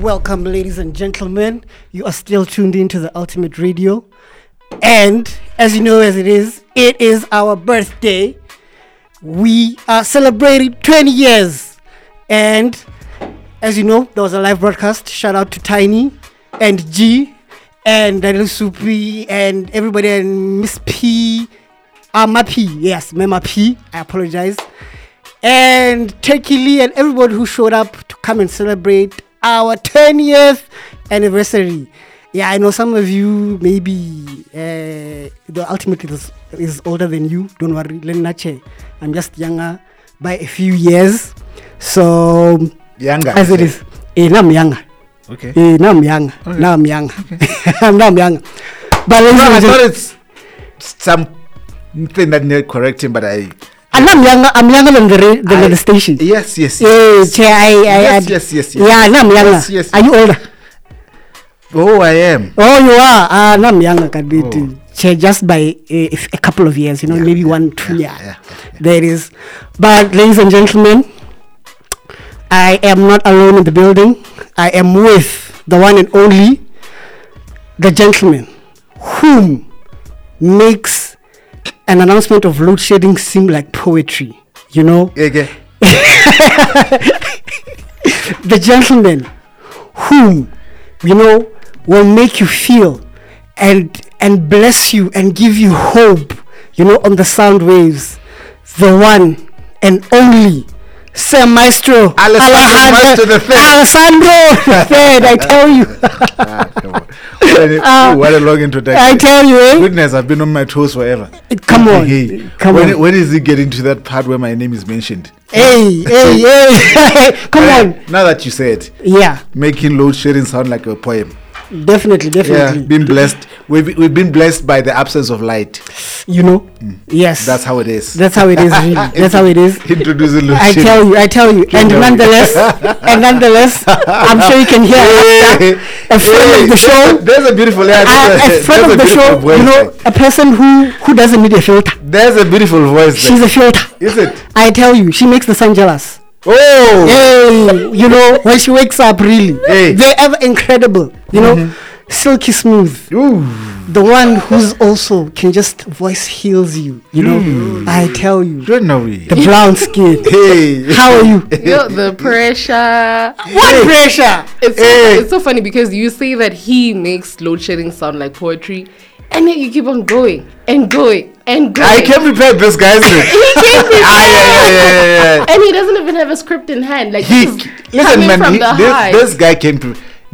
Welcome, ladies and gentlemen. You are still tuned into the Ultimate Radio. And as you know, as it is our birthday. We are celebrating 20 years. And as you know, there was a live broadcast. Shout out to Tiny and G and Daniel Supi and everybody and Miss P. Ma P. Yes, Mema P. I apologize. And Turkey Lee and everybody who showed up to come and celebrate our 20th anniversary. Yeah, I know some of you maybe the Ultimate is older than you. Don't worry, Lenache. I'm just younger by a few years. So younger as it is. Now I'm younger. Okay. Now I'm younger. Okay. Now I'm younger. Okay. Now I'm younger. But I thought it's something that needed correcting, but I'm younger than the station. Yes. Yes. Yes. Yeah, now I'm younger. Yes. Are you older? Oh, I am. Oh, you are. Now I'm younger. Just by a couple of years, maybe 1-2 years. Yeah. There it is. But ladies and gentlemen, I am not alone in the building. I am with the one and only, the gentleman whom makes an announcement of load shedding seem like poetry, Okay. The gentleman whom, will make you feel and bless you and give you hope, on the sound waves. The one and only Sir Maestro Alessandro the Third, I tell you. What a long introduction. I tell you, Goodness, I've been on my toes forever. Come on. When is it getting to that part where my name is mentioned? Hey. Come on. Now that you said, yeah, making load shedding sound like a poem. Definitely. Yeah, been blessed. We've been blessed by the absence of light. Yes. That's how it is. Really. That's how it is. Introducing load I tell you. And nonetheless, I'm sure you can hear a friend of the show. There's a beautiful a friend of the show. A person who doesn't need a filter. There's a beautiful voice. She's a filter. Is it? I tell you, she makes the sun jealous. Oh, hey, when she wakes up, really, they're ever incredible. Silky smooth. Ooh. The one who's also can just voice heals you. I tell you, the brown skin. Hey, how are you? The pressure. What pressure? It's so funny because you say that he makes load shedding sound like poetry, and yet you keep on going and going. I came prepared, this guy. He came prepared. Yeah. And he doesn't even have a script in hand. Like listen, man. This guy came prepared.